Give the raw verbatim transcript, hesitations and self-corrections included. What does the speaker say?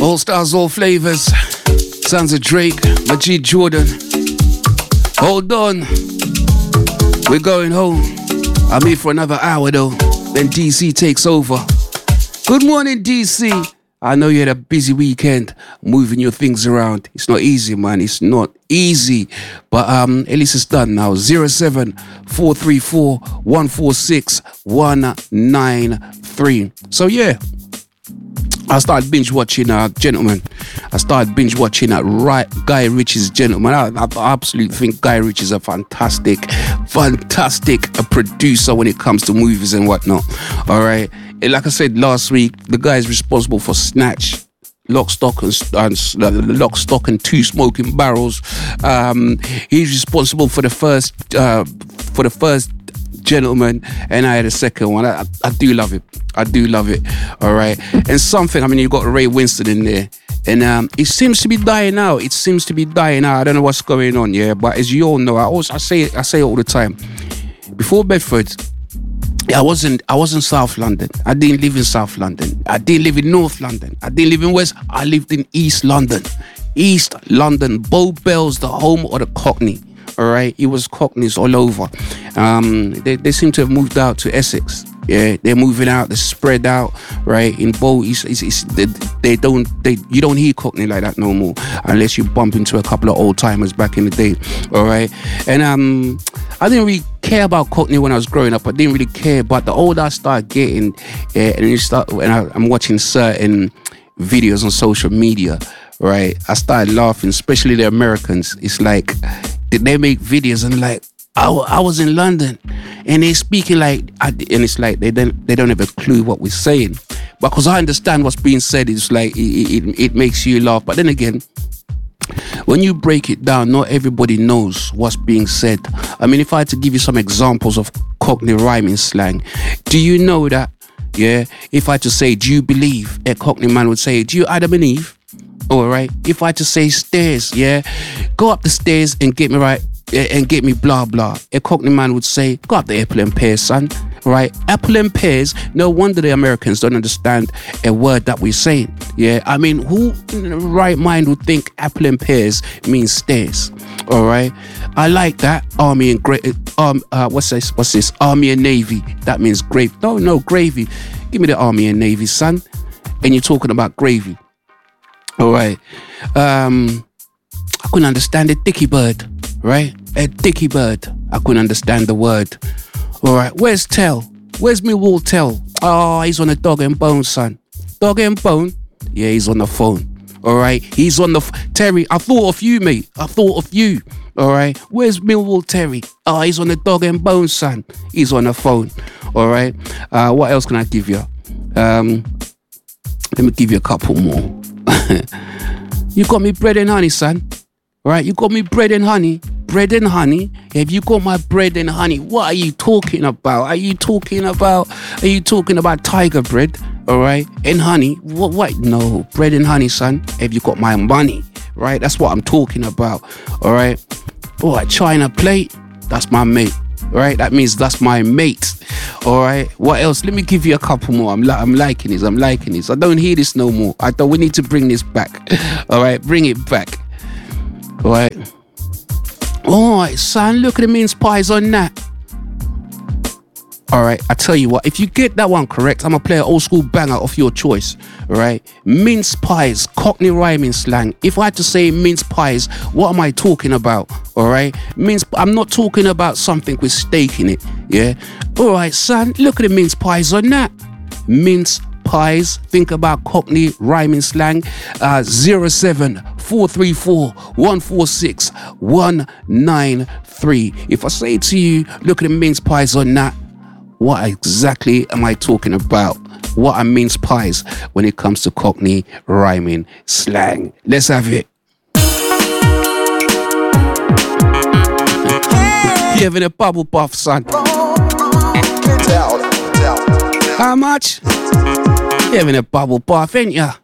All stars, all flavors. Sounds of Drake, Majid Jordan. Hold on. We're going home. I'm here for another hour though. Then D C takes over. Good morning, D C. I know you had a busy weekend moving your things around. It's not easy, man. It's not easy. But um, at least it's done now. zero seven four three four one four six one nine three. So yeah, I started binge watching uh, Gentleman. I started binge watching uh, right, Guy Ritchie's Gentleman. I, I absolutely think Guy Ritchie is a fantastic, fantastic a producer when it comes to movies and whatnot. All right. Like I said last week, the guy is responsible for Snatch, Lock, Stock and, and uh, Lock, Stock and Two Smoking Barrels. Um, he's responsible for the first, uh, for the first Gentleman, and I had a second one. I, I do love it. I do love it. All right, and something. I mean, you got Ray Winston in there, and um, it seems to be dying out. It seems to be dying out. I don't know what's going on. Yeah, but as you all know, I always I say I say it all the time. Before Bedford, I wasn't I wasn't South London. I didn't live in South London. I didn't live in North London. I didn't live in West. I lived in East London. East London. Bow Bells, the home of the Cockney. All right, it was Cockneys all over. Um, they they seem to have moved out to Essex. Yeah, they're moving out. They're spread out. Right in Bow, it's, it's, it's, they, they don't they you don't hear Cockney like that no more unless you bump into a couple of old timers back in the day. All right, and um, I didn't really care about Cockney when I was growing up. I didn't really care, but the older I started getting, yeah, and you start when I, I'm watching certain videos on social media, right, I started laughing, especially the Americans. It's like they make videos and like, I, I was in London and they're speaking like, and it's like they don't they don't have a clue what we're saying. But because I understand what's being said, it's like it, it, it makes you laugh. But then again, when you break it down, not everybody knows what's being said. I mean, if I had to give you some examples of Cockney rhyming slang, do you know that, yeah, if I had to say, do you believe, a Cockney man would say, do you Adam and Eve? All right. If I had to say stairs, yeah, go up the stairs and get me right, and get me blah blah. A Cockney man would say, go up the apple and pears, son. Right, apple and pears. No wonder the Americans don't understand a word that we're saying. Yeah, I mean, who in the right mind would think apple and pears means stairs? All right, I like that. Army and gra- um, uh, what's this? What's this? Army and Navy. That means gravy. No, no gravy. Give me the Army and Navy, son. And you're talking about gravy. All right. Um, I couldn't understand a dicky bird. Right, a dicky bird. I couldn't understand the word. All right, where's Tell? Where's Millwall Tell? Oh, he's on a dog and bone, son. Dog and bone? Yeah, he's on the phone. All right, he's on the... F- Terry, I thought of you, mate. I thought of you. All right, where's Millwall Terry? Oh, he's on the dog and bone, son. He's on the phone. All right, uh, what else can I give you? Um, let me give you a couple more. You got me bread and honey, son. All right, you got me bread and honey. Bread and honey. Have you got my bread and honey? What are you talking about? Are you talking about? Are you talking about tiger bread? All right, and honey. What? What? No, bread and honey, son. Have you got my money? Right, that's what I'm talking about. All right. All right, China plate. That's my mate. All right, that means that's my mate. All right. What else? Let me give you a couple more. I'm li- I'm liking this. I'm liking this. I don't hear this no more. I don't. We need to bring this back. All right, bring it back. All right. All right, son, look at the mince pies on that. All right, I tell you what, if you get that one correct, I'm going to play an old school banger of your choice. All right, mince pies, Cockney rhyming slang. If I had to say mince pies, what am I talking about? All right, mince, I'm not talking about something with steak in it. Yeah. All right, son, look at the mince pies on that. Mince pies, think about Cockney rhyming slang. uh, zero seven four three four one four six one nine three. If I say to you, look at the mince pies on that, what exactly am I talking about? What are mince pies when it comes to Cockney rhyming slang? Let's have it. You having a bubble bath, son? How much? You having a bubble bath, ain't ya?